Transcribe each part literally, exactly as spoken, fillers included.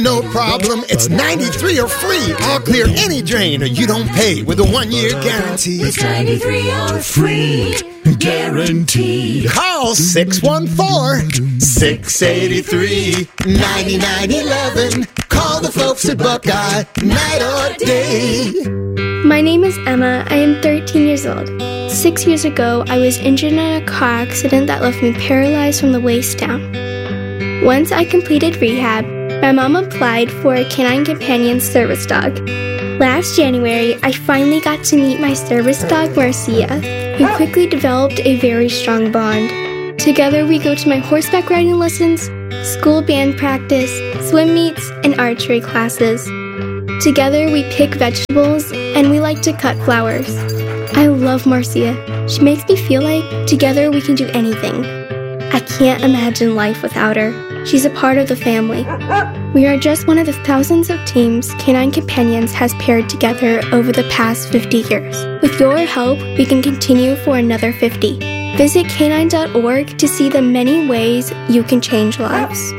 No problem, it's ninety-three or free. I'll clear any drain or you don't pay with a one-year guarantee. It's ninety-three or free, guaranteed. Call six one four, six eight three, nine nine one one. Call the folks at Buckeye, night or day. My name is Emma. I am thirteen years old. Six years ago, I was injured in a car accident that left me paralyzed from the waist down. Once I completed rehab, my mom applied for a Canine Companion service dog. Last January, I finally got to meet my service dog, Marcia, who quickly developed a very strong bond. Together, we go to my horseback riding lessons, school band practice, swim meets, and archery classes. Together, we pick vegetables, and we like to cut flowers. I love Marcia. She makes me feel like together we can do anything. I can't imagine life without her. She's a part of the family. We are just one of the thousands of teams Canine Companions has paired together over the past fifty years. With your help, we can continue for another fifty. Visit canine dot org to see the many ways you can change lives.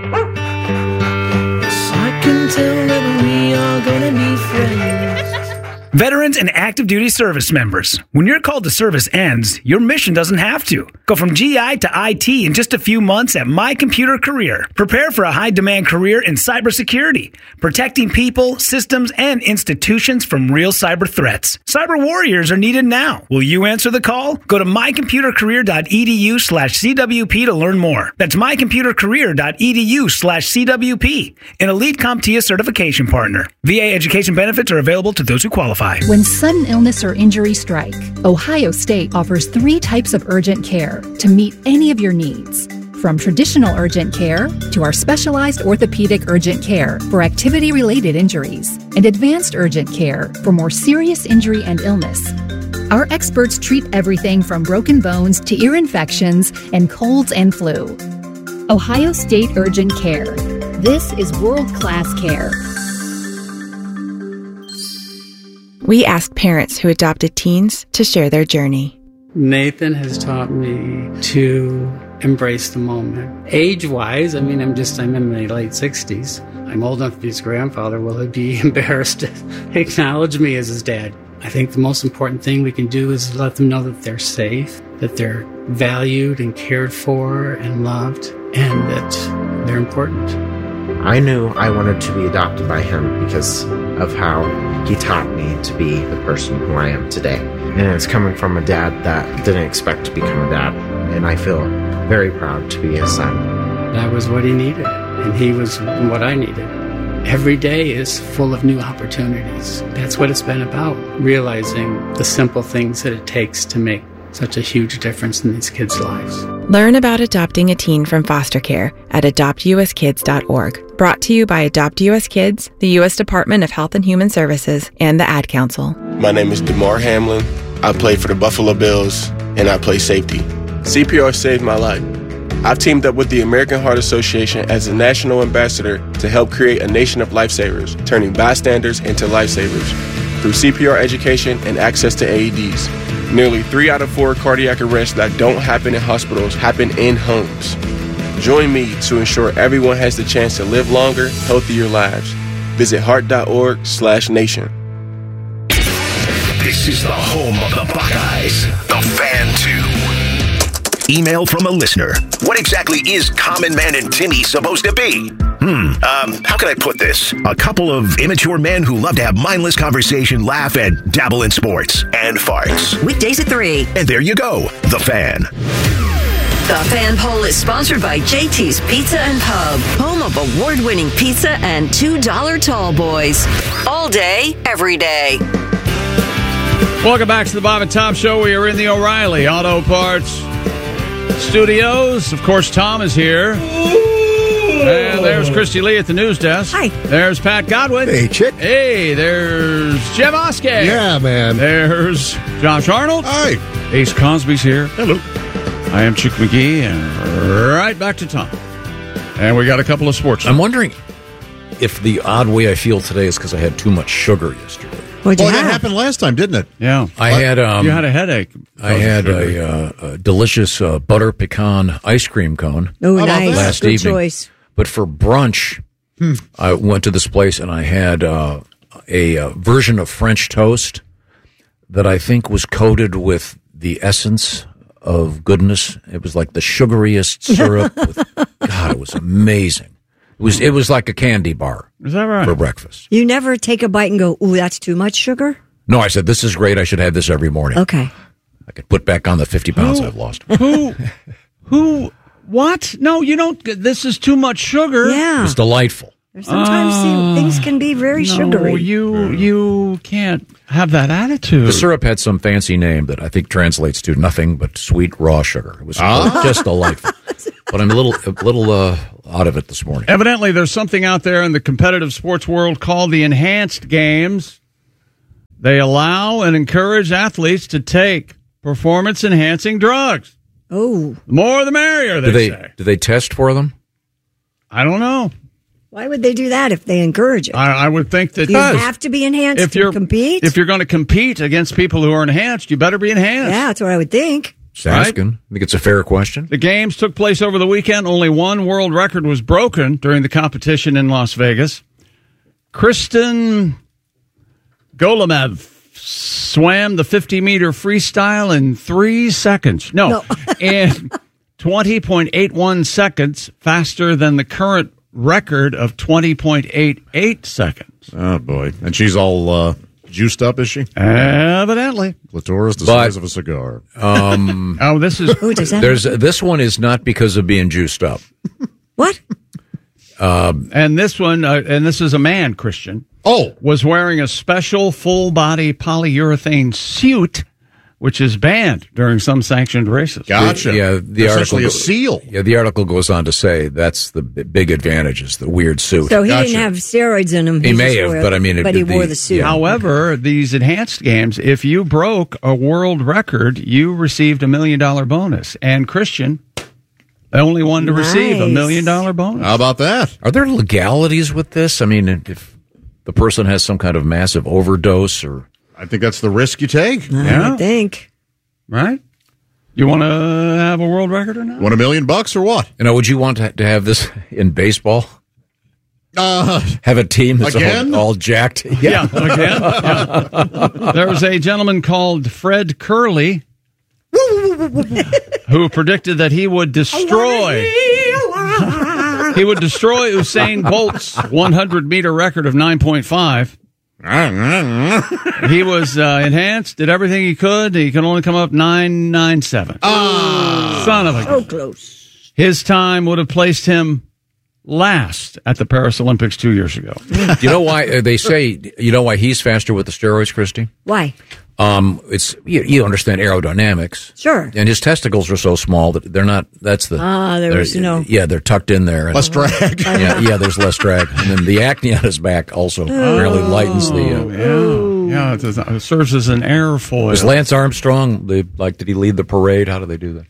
I can tell that we are gonna be friends. Veterans and active duty service members, when your call to service ends, your mission doesn't have to. Go from G I to I T in just a few months at My Computer Career. Prepare for a high-demand career in cybersecurity, protecting people, systems, and institutions from real cyber threats. Cyber warriors are needed now. Will you answer the call? Go to my computer career dot e d u slash c w p to learn more. That's my computer career dot e d u slash c w p, an elite CompTIA certification partner. V A education benefits are available to those who qualify. When sudden illness or injury strike, Ohio State offers three types of urgent care to meet any of your needs. From traditional urgent care to our specialized orthopedic urgent care for activity-related injuries and advanced urgent care for more serious injury and illness. Our experts treat everything from broken bones to ear infections and colds and flu. Ohio State Urgent Care. This is world-class care. We asked parents who adopted teens to share their journey. Nathan has taught me to embrace the moment. Age-wise, I mean, I'm just, I'm in my late sixties. I'm old enough to be his grandfather. Will he be embarrassed to acknowledge me as his dad? I think the most important thing we can do is let them know that they're safe, that they're valued and cared for and loved, and that they're important. I knew I wanted to be adopted by him because of how he taught me to be the person who I am today. And it's coming from a dad that didn't expect to become a dad. And I feel very proud to be his son. That was what he needed, and he was what I needed. Every day is full of new opportunities. That's what it's been about, realizing the simple things that it takes to make such a huge difference in these kids' lives. Learn about adopting a teen from foster care at adopt u s kids dot org. Brought to you by Adopt U S Kids, the U S Department of Health and Human Services, and the Ad Council. My name is DeMar Hamlin. I play for the Buffalo Bills, and I play safety. C P R saved my life. I've teamed up with the American Heart Association as a national ambassador to help create a nation of lifesavers, turning bystanders into lifesavers through C P R education and access to A E Ds. Nearly three out of four cardiac arrests that don't happen in hospitals happen in homes. Join me to ensure everyone has the chance to live longer, healthier lives. Visit heart dot org slash nation. This is the home of the Buckeyes, the Fan two. Email from a listener. What exactly is Common Man and Timmy supposed to be? Hmm, um, how can I put this? A couple of immature men who love to have mindless conversation, laugh, and dabble in sports and farts. Weekdays at three. And there you go, The Fan. The Fan Poll is sponsored by J T's Pizza and Pub, home of award-winning pizza and two dollar tall boys. All day, every day. Welcome back to the Bob and Tom Show. We are in the O'Reilly Auto Parts Studios. Of course, Tom is here. And there's Christy Lee at the news desk. Hi. There's Pat Godwin. Hey, chick. Hey, there's Jim Oskey. Yeah, man. There's Josh Arnold. Hi. Ace Cosby's here. Hello. I am Chick McGee, and right back to Tom. And we got a couple of sports. I'm wondering if the odd way I feel today is because I had too much sugar yesterday. What'd you well, have? That happened last time, didn't it? Yeah. I had um, You had a headache. I had a, uh, a delicious uh, butter pecan ice cream cone oh, nice. last Good evening. Choice. But for brunch, Hmm. I went to this place and I had uh, a uh, version of French toast that I think was coated with the essence of goodness. It was like the sugariest syrup. with, God, it was amazing. It was it was like a candy bar. Is that right? For breakfast. You never take a bite and go, ooh, that's too much sugar? No, I said, this is great. I should have this every morning. Okay. I could put back on the fifty pounds Who- I've lost. Who? Who? What? No, you don't. This is too much sugar. Yeah. It's delightful. Sometimes Uh, things can be very no, sugary. you you can't have that attitude. The syrup had some fancy name that I think translates to nothing but sweet raw sugar. It was Ah. just delightful. But I'm a little a little uh, out of it this morning. Evidently, there's something out there in the competitive sports world called the enhanced games. They allow and encourage athletes to take performance-enhancing drugs. Oh. The more the merrier, they, Do they say. do they test for them? I don't know. Why would they do that if they encourage it? I, I would think that Do you have to be enhanced if to you're compete? if you're going to compete against people who are enhanced, you better be enhanced. Yeah, that's what I would think. Just asking. I think it's a fair question. The games took place over the weekend. Only one world record was broken during the competition in Las Vegas. Kristen Golubev swam the fifty-meter freestyle in three seconds. No, No. in twenty point eight one seconds, faster than the current record of twenty point eight eight seconds. Oh, boy. And she's all uh, juiced up, is she? Evidently. Clitoris the But- size of a cigar. Um, oh, this is Ooh, does that there's this one is not because of being juiced up. What? Um, And this one, uh, and this is a man, Christian. Oh. Was wearing a special full-body polyurethane suit, which is banned during some sanctioned races. Gotcha. Yeah, the Essentially article a seal. Yeah, the article goes on to say that's the b- big advantage is the weird suit. So he Gotcha. didn't have steroids in him. He may just have, wore- but I mean, it- but he the- wore the suit. yeah. However, these enhanced games, if you broke a world record, you received a million dollar bonus. And Christian, the only one to receive a Nice. million dollar bonus. How about that? Are there legalities with this? I mean, if the person has some kind of massive overdose or I think that's the risk you take. Yeah. I think. Right? You want to have a world record or not? Want a million bucks or what? you know, would you want to, to have this in baseball? Uh, Have a team that's Again? all, all jacked? Yeah, again. Yeah. There was a gentleman called Fred Curley who predicted that he would destroy he would destroy Usain Bolt's one hundred meter record of nine point five. He was uh, enhanced, did everything he could. He could only come up nine ninety-seven. Oh, son of a So close. His time would have placed him last at the Paris Olympics two years ago. You know why uh, they say? You know why he's faster with the steroids, Christy? Why? Um, it's you, you understand aerodynamics, Sure. and his testicles are so small that they're not. That's the Ah, there they're- was no- Yeah, they're tucked in there. And, less drag. yeah, yeah, there's less drag, and then the acne on his back also really lightens the. Uh, Yeah, yeah, it, does- it serves as an airfoil. was Lance Armstrong? They, like, did he lead the parade? How do they do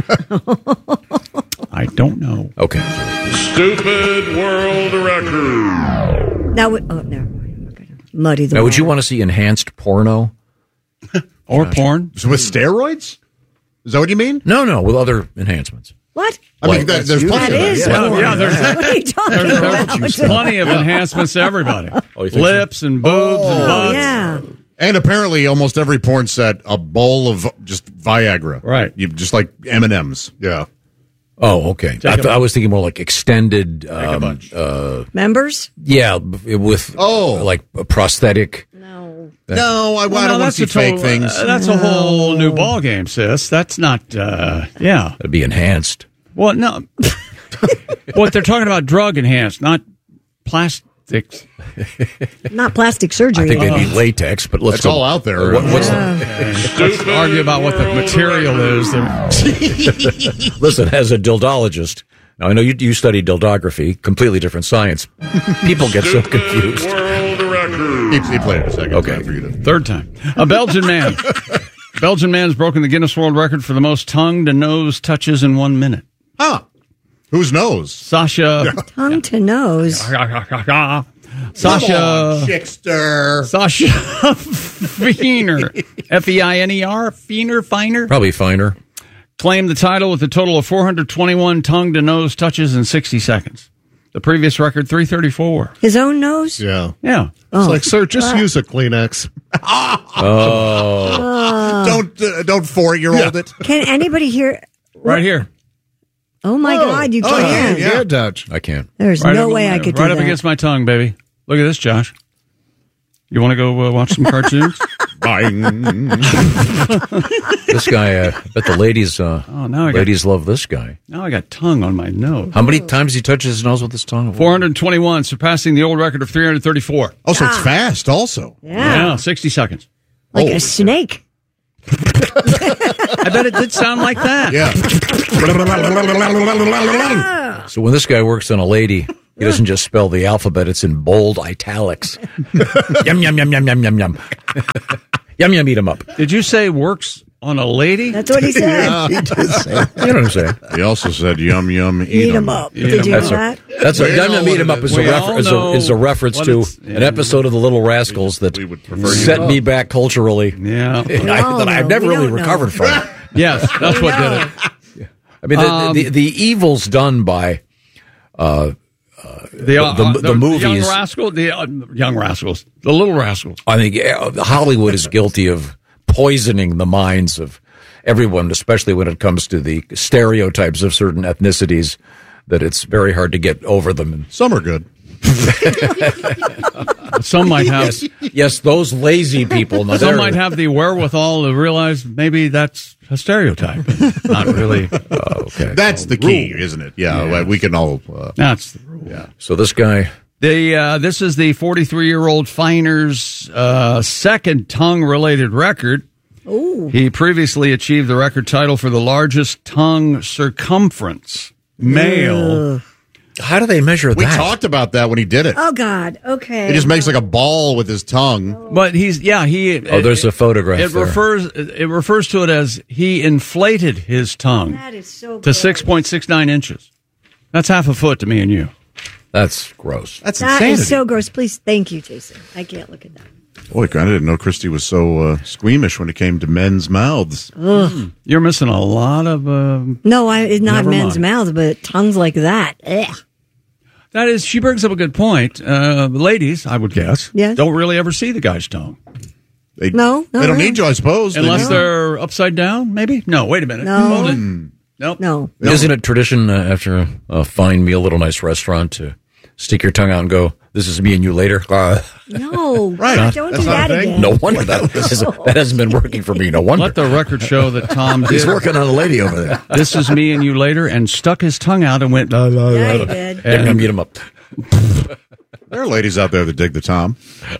that? I don't know. Okay. Stupid world record. Now, would- oh, never mind. Okay. Muddy the Now, would you water. want to see enhanced porno? Or porn? With steroids? Is that what you mean? No, no, with other enhancements. What? I mean, Like, that, there's that's plenty That of is that. Yeah, porn. yeah, there's- What are you talking There's, about? there's plenty of enhancements to everybody. Oh, you think so? Lips and boobs and Oh, butts. yeah. And apparently, almost every porn set, a bowl of just Viagra. Right. You just like M and M's. Yeah. Oh, okay. I, a th- I bunch. was thinking more like extended. a Um, bunch. uh, Members? yeah, b- with Oh. like a prosthetic. No. No, I, I Well, don't no, want to that's see a fake total- things. uh, that's a whole new ball game, sis. That's not. Uh, yeah. That'd be enhanced. Well, no. What they're talking about, drug enhanced, not plastics. Not plastic surgery. I think they'd be latex, but let's That's go. all out there. What, what's Let's argue about what the material is. the, listen, as a dildologist, now I know you you study dildography, completely different science. People get so confused. World record. He, he played it a second Okay. time for you to. Third time. A Belgian man. Belgian man's broken the Guinness World Record for the most tongue to nose touches in one minute. Huh. Whose nose? Sasha. Tongue to nose. Sasha. Come on, Chickster. Sasha Fiener. F E I N E R. Fiener. Finer. Probably finer. Claimed the title with a total of four hundred twenty-one tongue to nose touches in sixty seconds. The previous record, three thirty-four. His own nose? Yeah. Yeah. Oh. It's like, sir, just Uh. use a Kleenex. Oh. don't uh, don't four-year-old it. Can anybody hear? Right here. Oh, my Whoa. God, you Oh, can. yeah, yeah, Dutch. I can't. There's Right no up- way I could do Right that. up against my tongue, baby. Look at this, Josh. You want to go uh, watch some cartoons? This guy, uh, I bet the ladies, uh, Oh, now I got- ladies love this guy. Now I got tongue on my nose. How many times he touches his nose with his tongue? four hundred twenty-one, surpassing the old record of three hundred thirty-four. Oh, so it's fast also. Yeah. Yeah, sixty seconds. Like Oh. a snake. I bet it did sound like that. Yeah. So when this guy works on a lady, he doesn't just spell the alphabet; it's in bold italics. Yum yum yum yum yum yum yum. Yum yum, eat 'em up. Did you say works on a lady? That's what he said. Yeah. He did say. You know what I'm saying? He also said, "Yum yum, eat, Eat 'em 'em." up. Eat Did 'em you know That's a, that? that's a We Yum know Yum Eat 'em what Up it is is. a, We refer- all is a know is a reference what to it's- an yeah. episode of The Little Rascals that We would prefer you set to me back culturally. Yeah. I, all that I've know. never We really don't know. recovered from. Yes, that's what did it. I mean, the, Um, the, the evils done by uh, The, uh, The- uh, the the movies- Young Rascal, the uh, Young Rascals, the Little Rascals. I think uh, Hollywood is guilty of poisoning the minds of everyone, especially when it comes to the stereotypes of certain ethnicities, that it's very hard to get over them. Some are good. Some might have, Yes, yes, those lazy people. Now, some they're- might have the wherewithal to realize maybe that's a stereotype. Not really. Oh, okay. That's the key, isn't it? Yeah, Yeah. we can all. Uh, That's the rule. yeah. So this guy, The uh, this is the forty-three-year-old Finer's uh, second tongue-related record. Ooh. He previously achieved the record title for the largest tongue circumference male. Ugh. how do they measure We that? talked about that when he did it. Oh, God. Okay. He just makes like a ball with his tongue. But he's yeah he. Oh, there's a photograph It there. refers it refers to it as he inflated his tongue That is so to six point six nine inches. That's half a foot to me and you. That's gross. That's That insanity. is so gross. Please, thank you, Jason. I can't look at that. Boy, I didn't know Christy was so uh, squeamish when it came to men's mouths. Ugh. You're missing a lot of. Uh, No, I, it's not Never men's mind. mouths, but tongues like that. Ugh. that is, she brings up a good point. Uh, ladies, I would guess, Yes. don't really ever see the guy's tongue They, No, no, they don't no. need you, I suppose. They unless just- they're upside down. Maybe no. Wait a minute. No. Hold it. Mm. Nope. No. Isn't it tradition uh, after a, a fine meal at a nice restaurant to stick your tongue out and go, "This is me and you later"? Uh, No. Right. God, don't That's do not that a thing. again. no wonder that has, that hasn't been working for me. No wonder. Let the record show that Tom did. He's working on a lady over there. This is me and you later, and stuck his tongue out and went. La, la, Yeah, la. he did. They're gonna And meet him up. There are ladies out there that dig the Tom.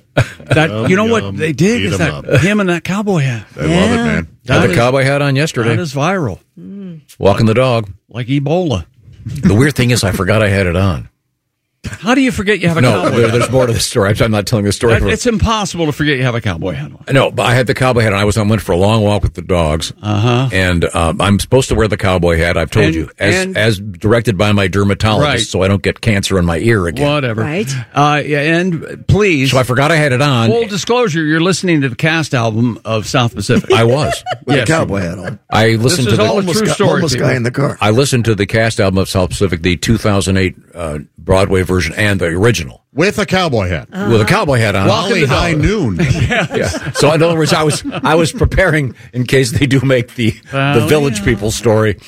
that Yum, you know yum, what they did eat is 'em that up. him and that cowboy hat. They love it, man. Had That the is- cowboy hat on yesterday. That is viral, Walking the dog. like Ebola. The weird thing is, I forgot I had it on. How do you forget you have a No, cowboy there, hat? there's more to the story. I'm not telling the story. That- for- It's impossible to forget you have a cowboy hat on. No, but I had the cowboy hat on. I was on went for a long walk with the dogs, Uh-huh. and um, I'm supposed to wear the cowboy hat. I've told And- you, as and- as directed by my dermatologist, Right. so I don't get cancer in my ear again. Whatever. Right. Uh, yeah, and please. So I forgot I had it on. Full disclosure, you're listening to the cast album of South Pacific. I was. With Yes, a cowboy hat on. I listened This to is the all a Homeless true guy, story. homeless people. guy in the car. I listened to the cast album of South Pacific, the two thousand eight uh, Broadway version and the original With a cowboy hat. with a cowboy hat on. Holly High Noon. Yeah. So in other words, I was I was preparing in case they do make the the Oh, Village yeah. People story.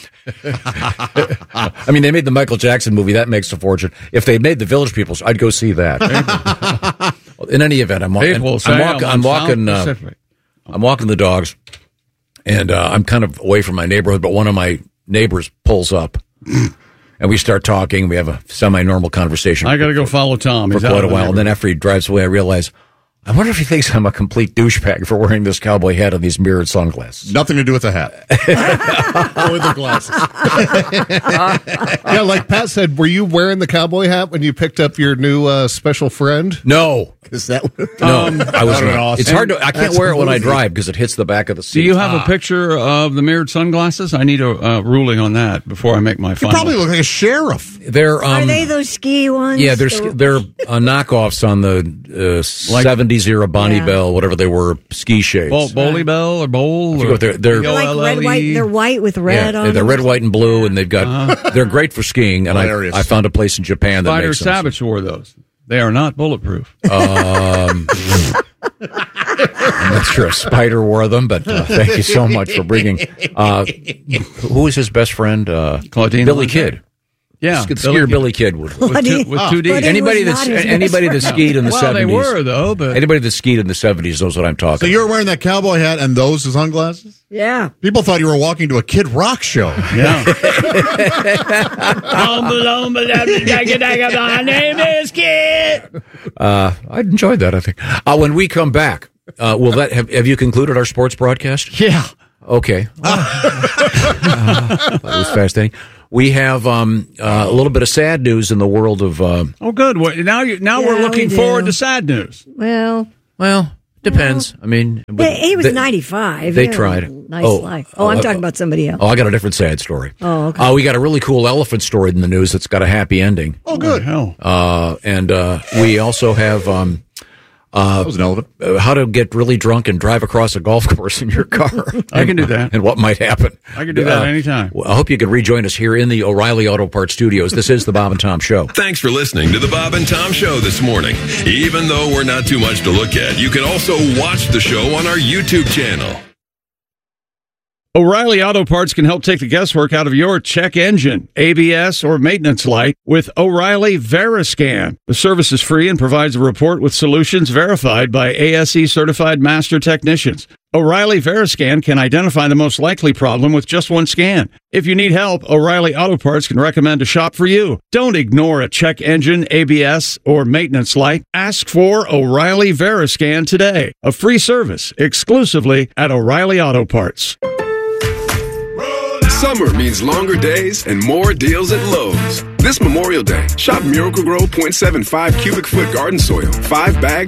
I mean, they made the Michael Jackson movie that makes a fortune. If they made the Village People, I'd go see that. In any event, I'm walking. People I'm say walking. on I'm walking. South Uh, Pacific. I'm walking the dogs, and uh, I'm kind of away from my neighborhood. But one of my neighbors pulls up, and we start talking. We have a semi-normal conversation. I got to go follow Tom. for He's out quite a of the while. And then after he drives away, I realize, I wonder if he thinks I'm a complete douchebag for wearing this cowboy hat and these mirrored sunglasses. Nothing to do with the hat. Or the glasses. Yeah, like Pat said, were you wearing the cowboy hat when you picked up your new uh, special friend? No, Is that what No, Um, I was that would not. awesome. It's hard to. I can't That's wear it when I movie. drive because it hits the back of the seat. Do you have Ah. a picture of the mirrored sunglasses? I need a uh, ruling on that before I make my You final. probably look like a sheriff. They're um, Are they those ski ones? yeah, they're The- they're uh, knockoffs on the uh, seventies era Bonnie Yeah. Bell, whatever they were, ski shades. Bol- Bowley Bell or Bowl? I forget Or what they're they're, They're like red, white. They're white with red yeah, on they're them. red, white, and blue, and they've got they're great for skiing. And I, Hilarious. I found a place in Japan that Spider makes them. Savage wore those. They are not bulletproof. Um, I'm not sure a spider wore them, but uh, thank you so much for bringing. Uh, who is his best friend? Uh, Claudine Billy Holliday? Kidd. Yeah, Sk- skier Billy Kidd would. With two, with two Ds. Anybody that's anybody that skied in the well, seventies. they were though, but Anybody that skied in the seventies knows what I'm talking. So you're wearing that cowboy hat and those sunglasses? Yeah. People thought you were walking to a Kid Rock show. Yeah. My name is Kid. Uh, I enjoyed that. I think. Uh, when we come back, uh, will that have, have you concluded our sports broadcast? Yeah. Okay. uh, that was fascinating. We have um, uh, a little bit of sad news in the world of. Uh, Oh, good. Well, now you now Yeah, we're looking we do. forward to sad news. Well, well, depends. I mean, he, he was they- ninety-five. They He had a tried. Nice Oh, life. Oh, I'm uh, talking about somebody else. Oh, I got a different sad story. Oh, okay. Uh, we got a really cool elephant story in the news that's got a happy ending. Oh, good. Hell. Uh, and uh, we also have um, uh, That was an elephant. uh, how to get really drunk and drive across a golf course in your car. I can do that. And what might happen. I can do that Uh, anytime. well, I hope you can rejoin us here in the O'Reilly Auto Parts studios. This is the Bob and Tom Show. Thanks for listening to the Bob and Tom Show this morning. Even though we're not too much to look at, you can also watch the show on our YouTube channel. O'Reilly Auto Parts can help take the guesswork out of your check engine, A B S, or maintenance light with O'Reilly Veriscan. The service is free and provides a report with solutions verified by A S E certified master technicians. O'Reilly Veriscan can identify the most likely problem with just one scan. If you need help, O'Reilly Auto Parts can recommend a shop for you. Don't ignore a check engine, A B S, or maintenance light. Ask for O'Reilly Veriscan today. A free service exclusively at O'Reilly Auto Parts. Summer means longer days and more deals at Lowe's. This Memorial Day, shop Miracle Grow point seven five cubic foot garden soil, five bags